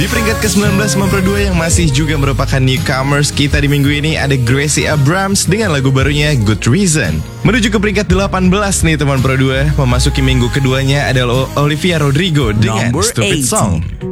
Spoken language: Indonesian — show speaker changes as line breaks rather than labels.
Di peringkat ke-19 Mempro 2 yang masih juga merupakan newcomers kita di minggu ini ada Gracie Abrams dengan lagu barunya Good Reason. Menuju ke peringkat 18 nih teman Pro 2, memasuki minggu keduanya adalah Olivia Rodrigo dengan
Number
Stupid
18.
Song.